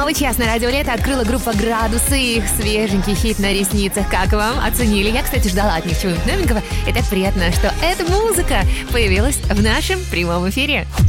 Новый час на Радио Лето открыла группа «Градусы» и их свеженький хит «На ресницах». Как вам? Оценили? Я, кстати, ждала от них чего-нибудь новенького. И так приятно, что эта музыка появилась в нашем прямом эфире.